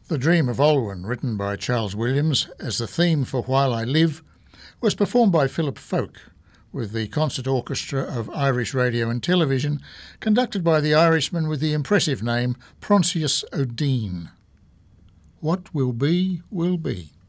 The Dream of Olwen, written by Charles Williams as the theme for While I Live, was performed by Philip Folk with the Concert Orchestra of Irish Radio and Television, conducted by the Irishman with the impressive name Proncius O'Dean. What will be, will be.